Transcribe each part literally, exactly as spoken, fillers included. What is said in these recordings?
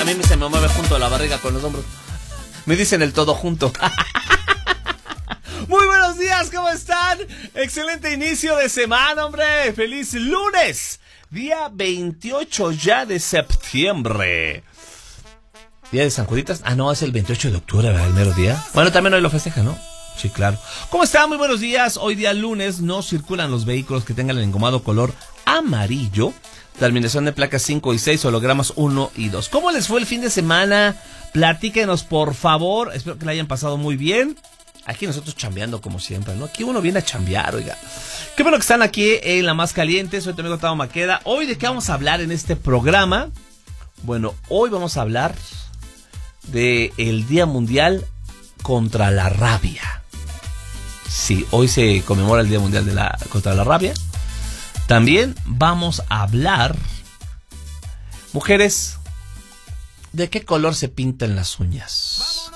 mí se me mueve junto a la barriga con los hombros. Me dicen el todo junto. Muy buenos días, ¿cómo están? Excelente inicio de semana, hombre. Feliz lunes, día veintiocho ya de septiembre. ¿Día de San Juditas? Ah, no, es el veintiocho de octubre, ¿verdad? El mero día. Bueno, también hoy lo festeja, ¿no? Sí, claro. ¿Cómo están? Muy buenos días. Hoy día lunes no circulan los vehículos que tengan el engomado color amarillo. Terminación de placas cinco y seis, hologramas uno y dos. ¿Cómo les fue el fin de semana? Platíquenos, por favor. Espero que la hayan pasado muy bien. Aquí nosotros chambeando como siempre, ¿no? Aquí uno viene a chambear, oiga. Qué bueno que están aquí en La Más Caliente. Soy tu amigo Tavo Maqueda. Hoy, ¿de qué vamos a hablar en este programa? Bueno, hoy vamos a hablar de el Día Mundial contra la Rabia. Sí, hoy se conmemora el Día Mundial de la, contra la Rabia. También vamos a hablar, mujeres, ¿de qué color se pintan las uñas?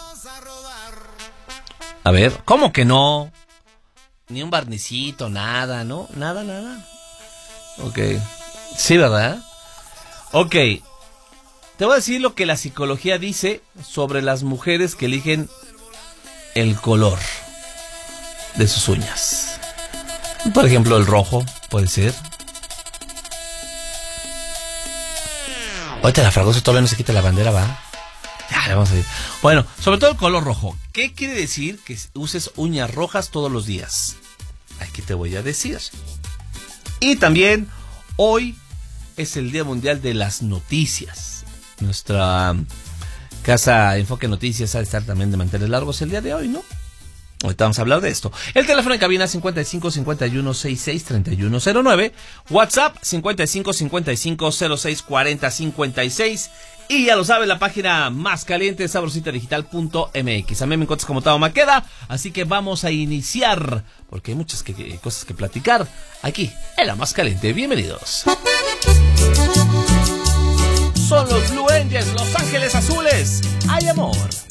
A ver, ¿cómo que no? Ni un barnicito, nada, ¿no? Nada, nada. Ok. Sí, ¿verdad? Ok. Te voy a decir lo que la psicología dice sobre las mujeres que eligen el color de sus uñas. Por ejemplo, el rojo, puede ser. Ahorita la Fragoso todavía no se quita la bandera, ¿va? Ya, le vamos a decir. Bueno, sobre todo el color rojo. ¿Qué quiere decir que uses uñas rojas todos los días? Aquí te voy a decir. Y también, hoy es el Día Mundial de las Noticias. Nuestra casa Enfoque Noticias ha de estar también de manteles largos el día de hoy, ¿no? Ahorita vamos a hablar de esto. El teléfono en cabina cincuenta y cinco cincuenta y uno sesenta y seis treinta y uno cero nueve. WhatsApp cincuenta y cinco cincuenta y cinco cero seis cuarenta cincuenta y seis. Y ya lo sabe, la página más caliente, sabrosita digital punto m x. A mí me encuentras como Tavo Maqueda, así que vamos a iniciar, porque hay muchas que, que, cosas que platicar aquí en La Más Caliente. Bienvenidos. Son los Blue Angels, Los Ángeles Azules. Hay amor.